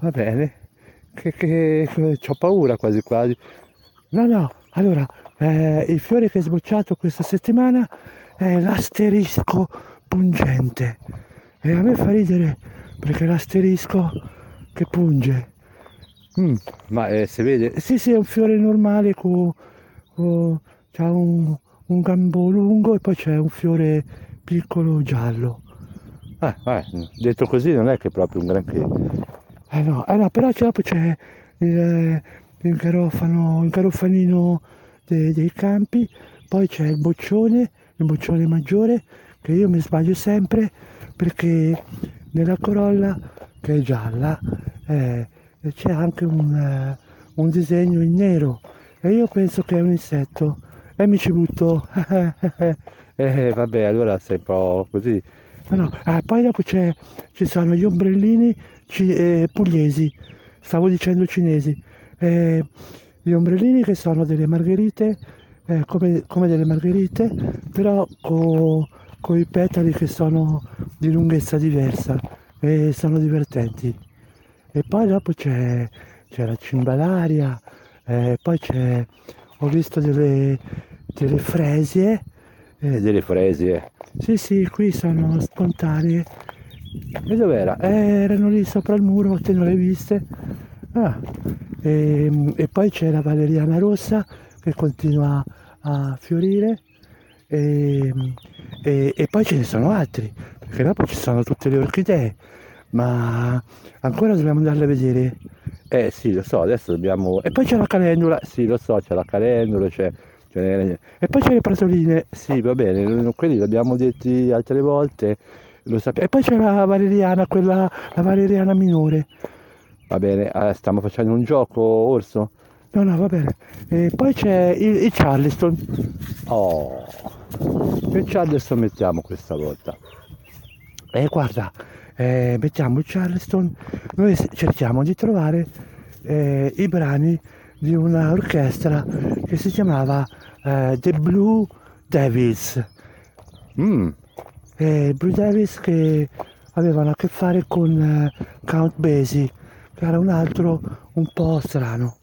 va bene. C'ho paura quasi quasi. No, no, allora, il fiore che è sbocciato questa settimana è l'asterisco pungente. E a me fa ridere perché l'asterisco che punge. Mm, ma si vede? Sì, sì, è un fiore normale c'ha un gambo lungo e poi c'è un fiore piccolo giallo. Detto così non è che è proprio un granché. Eh no, però dopo c'è il, il garofanino dei campi, poi c'è il boccione maggiore, che io mi sbaglio sempre perché nella corolla, che è gialla, eh, c'è anche un disegno in nero e io penso che è un insetto e mi ci butto. Vabbè, allora sei un po' così. No, no. Poi dopo ci sono gli ombrellini pugliesi, stavo dicendo cinesi. Eh, Gli ombrellini che sono delle margherite, come delle margherite, però con i petali che sono di lunghezza diversa e sono divertenti. E poi dopo c'è la cimbalaria, poi ho visto delle fresie. Delle fresie? Sì, sì, qui sono spontanee. E dov'era? Erano lì sopra il muro, te non le hai viste? Ah, e poi c'è la valeriana rossa che continua a fiorire e, e poi ce ne sono altri, perché dopo ci sono tutte le orchidee, ma ancora dobbiamo andarle a vedere. Sì, lo so, adesso dobbiamo... E poi c'è la calendula, sì, lo so, c'è la calendula, e poi c'è le pratoline, sì, va bene, quelli l'abbiamo detti altre volte, lo sappiamo. E poi c'è la valeriana, la valeriana minore. Va bene, stiamo facendo un gioco, Orso? No, no, va bene. E poi c'è il Charleston. Oh, che Charleston mettiamo questa volta? Guarda, mettiamo il Charleston, noi cerchiamo di trovare i brani di una orchestra che si chiamava The Blue Devils. Mm. Blue Devils che avevano a che fare con Count Basie, che era un altro un po' strano.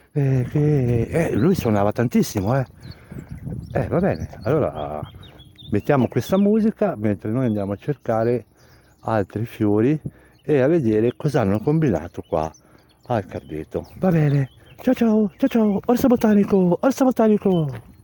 Lui suonava tantissimo, eh. Va bene, allora mettiamo questa musica mentre noi andiamo a cercare altri fiori e a vedere cosa hanno combinato qua al Cardeto. Va bene, ciao ciao, ciao ciao, orso botanico, orso botanico!